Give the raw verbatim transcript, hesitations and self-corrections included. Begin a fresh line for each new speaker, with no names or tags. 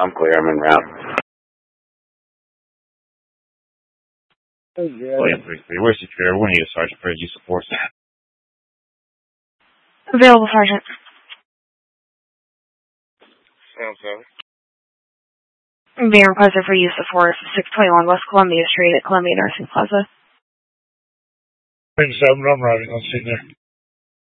I'm clear. I'm en route.
William three three, we're secure. We need a sergeant for use of force.
Available, Sergeant.
Sounds seven.
Being requested for use of force, six twenty-one West Columbia Street at Columbia Nursing Plaza.
seven, I'm riding on scene there.